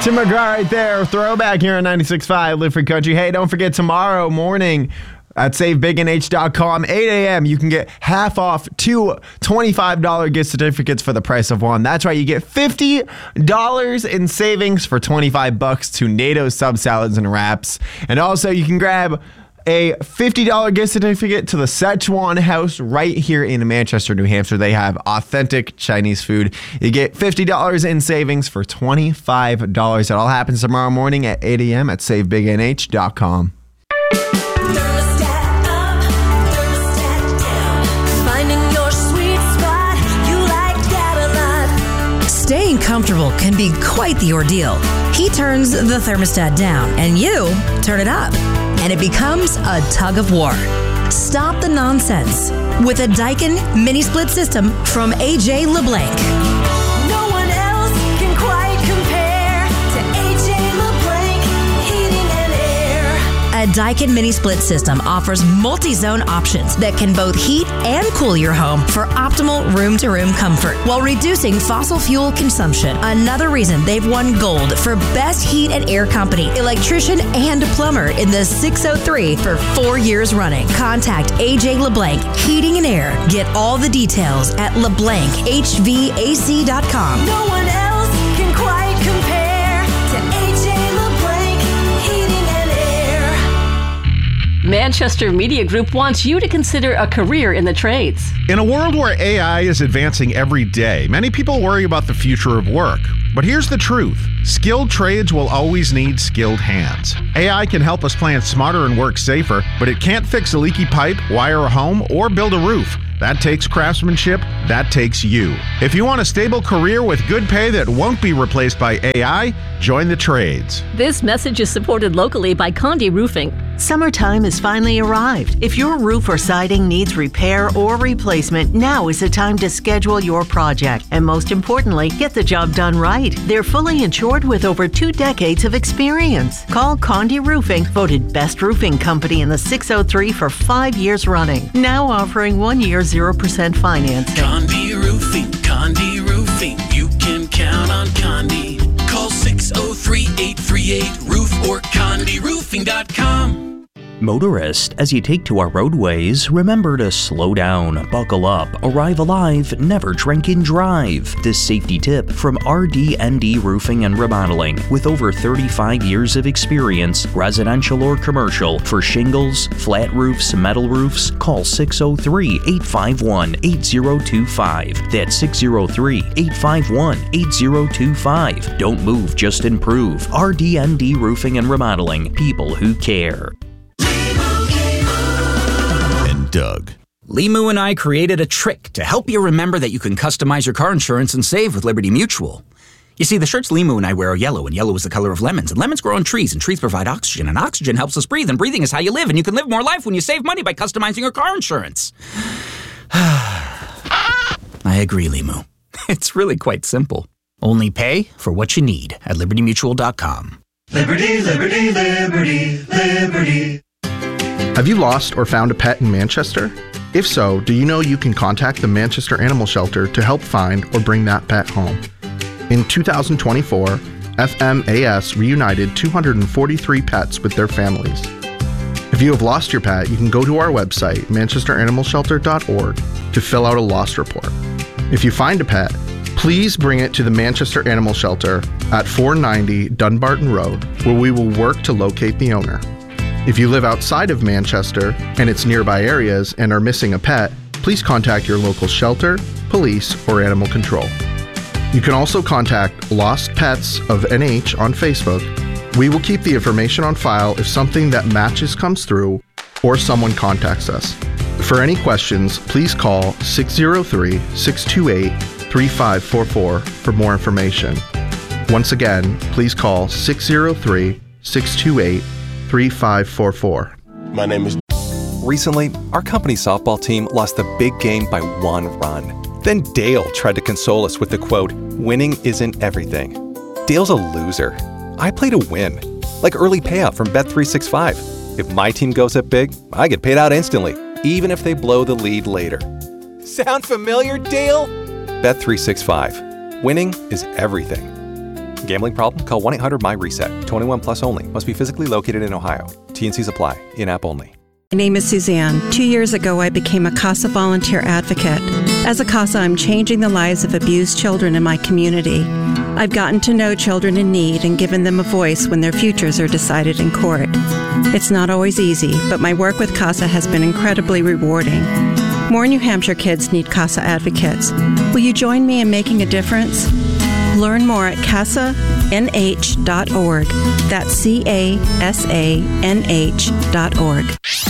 Tim McGraw right there. Throwback here on 96.5 Live Free Country. Hey, don't forget tomorrow morning at SaveBigNH.com, 8 a.m., you can get half off two $25 gift certificates for the price of one. That's right, you get $50 in savings for $25 to NATO sub salads and wraps. And also, you can grab a $50 gift certificate to the Szechuan House right here in Manchester, New Hampshire. They have authentic Chinese food. You get $50 in savings for $25. It all happens tomorrow morning at 8 a.m. at SaveBigNH.com. Staying comfortable can be quite the ordeal. He turns the thermostat down, and you turn it up, and it becomes a tug of war. Stop the nonsense with a Daikin mini split system from AJ LeBlanc. No one else can quite compare to AJ LeBlanc Heating and Air. A Daikin mini split system offers multi-zone options that can both heat and cool your home for optimal room-to-room comfort while reducing fossil fuel consumption. Another reason they've won gold for Best Heat and Air Company, Electrician, and Plumber in the 603 for 4 years running. Contact AJ LeBlanc Heating and Air. Get all the details at LeBlancHVAC.com. No one else can quite compare to AJ LeBlanc Heating and Air. Manchester Media Group wants you to consider a career in the trades. In a world where AI is advancing every day, many people worry about the future of work. But here's the truth. Skilled trades will always need skilled hands. AI can help us plan smarter and work safer, but it can't fix a leaky pipe, wire a home, or build a roof. That takes craftsmanship. That takes you. If you want a stable career with good pay that won't be replaced by AI, join the trades. This message is supported locally by Condi Roofing. Summertime has finally arrived. If your roof or siding needs repair or replacement, now is the time to schedule your project. And most importantly, get the job done right. They're fully insured with over 2 decades of experience. Call Condi Roofing, voted best roofing company in the 603 for 5 years running. Now offering 1 year 0% financing. Condi Roofing, Condi Roofing. You can count on Condi. Call 603-838-ROOF or CondiRoofing.com. Motorist, as you take to our roadways, remember to slow down, buckle up, arrive alive, never drink and drive. This safety tip from RD&D Roofing and Remodeling. With over 35 years of experience, residential or commercial, for shingles, flat roofs, metal roofs, call 603-851-8025. That's 603-851-8025. Don't move, just improve. RD&D Roofing and Remodeling. People who care. Doug. Limu and I created a trick to help you remember that you can customize your car insurance and save with Liberty Mutual. You see, the shirts Limu and I wear are yellow, and yellow is the color of lemons, and lemons grow on trees, and trees provide oxygen, and oxygen helps us breathe, and breathing is how you live, and you can live more life when you save money by customizing your car insurance. I agree, Limu. It's really quite simple. Only pay for what you need at libertymutual.com. Liberty, liberty, liberty, liberty. Have you lost or found a pet in Manchester? If so, do you know you can contact the Manchester Animal Shelter to help find or bring that pet home? In 2024, FMAS reunited 243 pets with their families. If you have lost your pet, you can go to our website, manchesteranimalshelter.org, to fill out a lost report. If you find a pet, please bring it to the Manchester Animal Shelter at 490 Dunbarton Road, where we will work to locate the owner. If you live outside of Manchester and its nearby areas and are missing a pet, please contact your local shelter, police, or animal control. You can also contact Lost Pets of NH on Facebook. We will keep the information on file if something that matches comes through or someone contacts us. For any questions, please call 603-628-3544 for more information. Once again, please call 603-628-3544. My name is... Recently, our company softball team lost the big game by 1 run. Then Dale tried to console us with the quote, "Winning isn't everything." Dale's a loser. I play to win, like early payout from Bet365. If my team goes up big, I get paid out instantly, even if they blow the lead later. Sound familiar, Dale? Bet365. Winning is everything. Gambling problem? Call 1-800-MY-RESET. 21 plus only. Must be physically located in Ohio. T&Cs apply. In-app only. My name is Suzanne. 2 years ago, I became a CASA volunteer advocate. As a CASA, I'm changing the lives of abused children in my community. I've gotten to know children in need and given them a voice when their futures are decided in court. It's not always easy, but my work with CASA has been incredibly rewarding. More New Hampshire kids need CASA advocates. Will you join me in making a difference? Learn more at CASANH.org. That's CASANH.org.